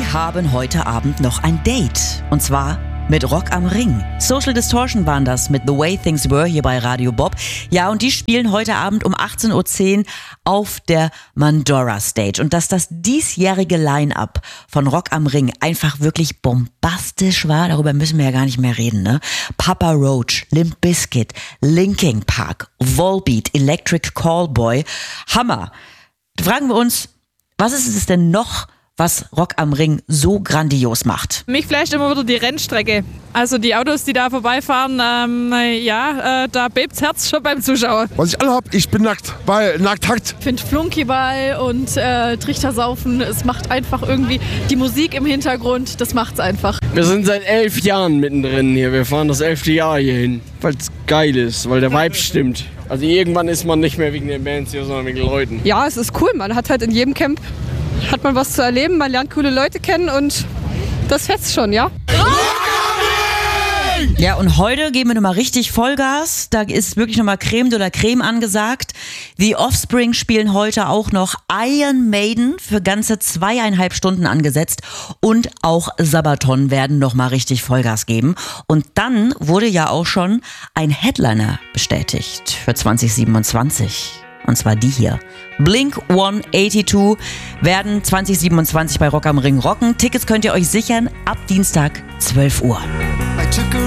haben heute Abend noch ein Date. Und zwar mit Rock am Ring. Social Distortion waren das mit The Way Things Were hier bei Radio Bob. Ja, und die spielen heute Abend um 18.10 Uhr auf der Mandora Stage. Und dass das diesjährige Line-Up von Rock am Ring einfach wirklich bombastisch war, darüber müssen wir ja gar nicht mehr reden, ne? Papa Roach, Limp Bizkit, Linkin Park, Volbeat, Electric Callboy. Hammer. Da fragen wir uns, was ist es denn noch, was Rock am Ring so grandios macht? Mich flasht immer wieder die Rennstrecke. Also die Autos, die da vorbeifahren, da bebt's Herz schon beim Zuschauen. Was ich alle hab, ich bin nackt, weil nackt hackt. Ich finde Flunkyball und Trichtersaufen, es macht einfach irgendwie die Musik im Hintergrund, das macht's einfach. Wir sind seit 11 Jahren mittendrin hier, wir fahren das 11. Jahr hier hin, weil es geil ist, weil der Vibe stimmt. Also irgendwann ist man nicht mehr wegen den Bands hier, sondern wegen den Leuten. Ja, es ist cool, man hat halt in jedem Camp hat man was zu erleben, man lernt coole Leute kennen und das fetzt schon, ja? Ja, und heute geben wir nochmal richtig Vollgas. Da ist wirklich nochmal Creme de la Creme angesagt. The Offspring spielen heute auch noch, Iron Maiden für ganze 2,5 Stunden angesetzt und auch Sabaton werden nochmal richtig Vollgas geben. Und dann wurde ja auch schon ein Headliner bestätigt für 2027. Und zwar die hier. Blink 182 werden 2027 bei Rock am Ring rocken. Tickets könnt ihr euch sichern ab Dienstag 12 Uhr.